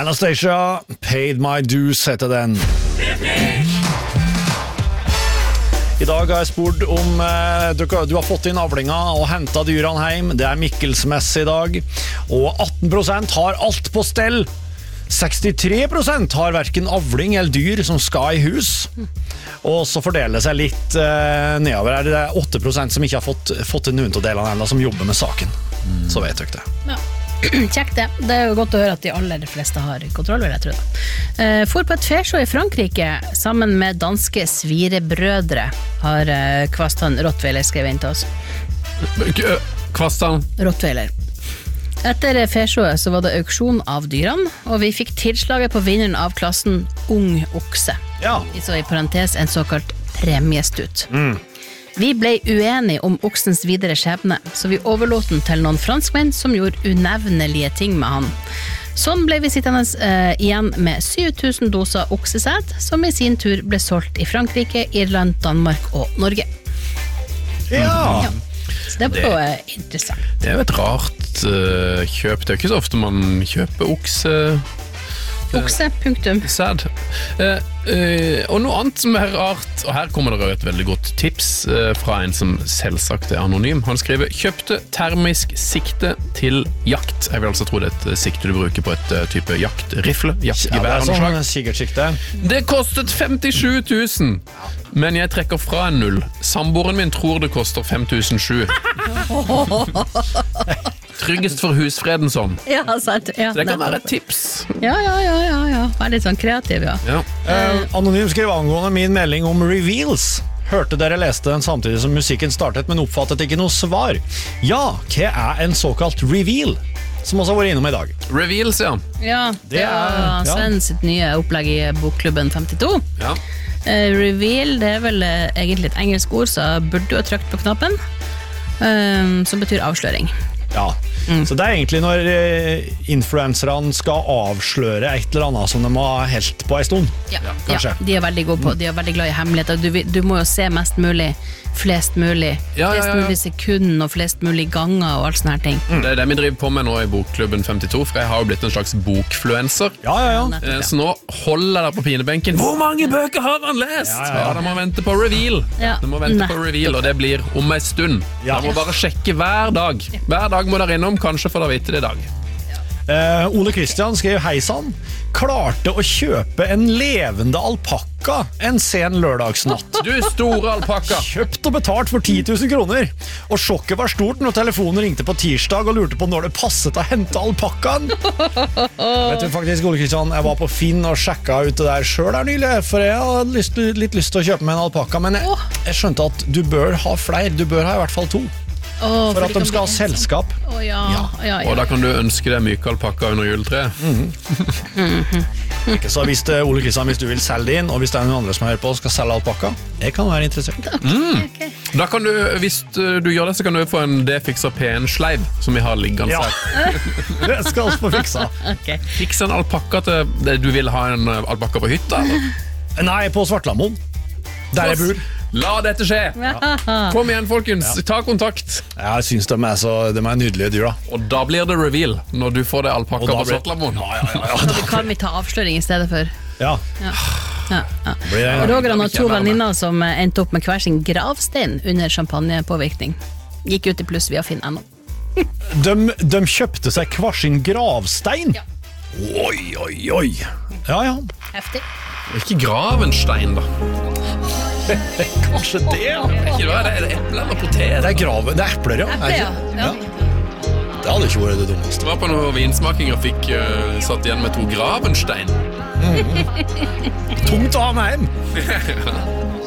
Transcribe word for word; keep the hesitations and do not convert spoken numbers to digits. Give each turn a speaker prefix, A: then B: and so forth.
A: Anastacia, Paid My Dues heter den. I dag har jeg spurt om eh, du, du har fått inn avlinga og hentet dyrene hjem. Det er Mikkelsmess i dag. Og atten prosent har alt på stell. sekstitre prosent har hverken avling eller dyr som skal i hus. Og så fordeler det seg litt eh, nedover her. Det er åtte prosent som ikke har fått, fått noen av delene enda, som jobber med saken. Mm. Så vet dere det.
B: Ja. Kjekt det. Det er jo godt å høre at de aller fleste har kontroll, vil jeg tro da. Uh, for på et feshow i Frankrike sammen med danske svirebrødre har uh, Kvastan Rottweiler skrevet inn til oss.
C: Kvastan?
B: Rottweiler. Etter feshowet så var det auksjon av dyrene, og vi fikk tilslaget på vinneren av klassen Ung Okse.
A: Ja.
B: Så i parentes en såkalt premiestut.
A: Mm.
B: Vi ble uenige om oksens videre skjebne, så vi overlot den til noen franskmenn som gjorde unevnelige ting med han. Sånn ble vi sittende uh, igjen med syv tusen doser oksesæd, som i sin tur ble solgt i Frankrike, Irland, Danmark og Norge.
A: Ja!
B: Ja. Så det var jo uh, interessant.
C: Det er jo et rart uh, kjøp. Det er jo ikke så ofte man kjøper okse...
B: Okse, punktum.
C: Sæd. Uh, uh, og noe annet som er rart, og her kommer det et veldig godt tips uh, fra en som selvsagt er anonym. Han skriver, kjøpte termisk sikte til jakt. Jeg vil altså tro det er et sikte du bruker på et uh, type jaktrifle, jaktgevær.
A: Ja, det er sånn kikkertsikte.
C: Det kostet femtisju tusen, men jeg trekker fra en null. Samboeren min tror det koster fem tusen sju. Tryggest for husfreden sånn.
B: Ja, sant. Ja,
C: så det kan være et tips.
B: Ja, ja, ja, ja, ja. Vær litt sånn kreativ, ja.
C: Ja.
A: Uh, anonym skrev angående min melding om reveals. Hørte dere leste den samtidig som musikken startet, men oppfattet ikke noe svar. Ja, hva er en såkalt reveal? Som også har vært innom i dag.
C: Reveals, ja.
B: Ja, det er ja. Sven sitt nye opplegg i Bokklubben femtito.
C: Ja.
B: Uh, reveal, det er vel uh, egentlig et engelsk ord, så burde du ha trykt på knappen, uh, som betyr avsløring.
A: Ja, mm. Så det er egentlig når eh, influenserne skal avsløre et eller annet som de har helt på en stund.
B: Ja, ja, de er veldig gode på, de er veldig glad i hemmeligheter. Du, du må jo se mest mulig, flest mulig,
C: ja,
B: flest
C: ja, ja.
B: mulig sekunder og flest mulig ganger og alt sånne her ting.
C: Mm. Det er det vi driver på med nå i Bokklubben femtito, for jeg har jo blitt en slags bokfluencer.
A: Ja, ja, ja.
C: Eh, så nå holder jeg der på pinebenken. Hvor mange bøker har han lest? Ja, ja, ja. Ja, de må vente på reveal.
B: Ja.
C: De må vente på reveal, og det blir om en stund. Ja. De må bare sjekke hver dag. Hver dag må dere innom, kanskje for å vite det i dag.
A: Uh, Ole Kristian skrev heisan. Klarte å kjøpe en levende alpakka en sen lørdagsnatt.
C: Du store alpakka.
A: Kjøpt og betalt for ti tusen kroner. Og sjokket var stort når telefonen ringte på tirsdag og lurte på når det passet å hente alpakkaen. Vet du faktisk, Ole Kristian, jeg var på Finn og sjekka ut det der selv der nylig, for jeg hadde lyst, litt lyst til å kjøpe meg en alpakka, men jeg, jeg skjønte at du bør ha flere. Du bør ha i hvert fall to. Oh, for, for at de skal ha selskap.
B: Oh, ja.
A: Ja.
B: Ja, ja, ja.
C: Og da kan du ønske deg myk alpakka under juletreet.
A: Mm-hmm. Ikke så hvis det, Ole Kristian, hvis du vil selge din, og hvis det er noen andre som hører på og skal selge alpakka, jeg kan være interessert.
C: Mm. Okay. Da kan du, hvis du gjør det, så kan du få en D-fikser P N-sleiv som vi har liggende
A: ja.
C: her.
A: Det skal vi få fiksa.
B: Okay.
C: Fikse en alpakka til du vil ha en alpakka på hytta, eller?
A: Nei, på Svartlamoen. Der jeg bor.
C: La dette skje! Ja. Kom igjen, folkens, ja. Ta kontakt.
A: Jeg synes de er, så, de er nydelige dyr da.
C: Og da blir det reveal når du får det alpakka på Svartlamoen.
A: Ja, ja, ja, ja.
B: Så kan vi ta avsløring i stedet for.
A: Ja.
B: Ja. Ja, ja. Roger har to venninner som endte opp med hver sin gravstein under champagnepåvirkning. Gikk ut i pluss via Finn ennå.
A: De, de kjøpte seg hver sin gravstein?
B: Ja.
A: Oi, oi, oi. Ja, ja.
B: Heftig.
C: Ikke gravenstein da.
A: Kanskje det, ja.
C: Er ikke det, er det eple eller potet?
A: Det er graven, det er epler, ja.
B: Eple, ja. Ja.
A: Det hadde ikke vært det dummeste.
C: Det var på noe vinsmaking og fikk uh, satt igjen med to gravenstein.
A: Mm. Tungt å ha med hjem.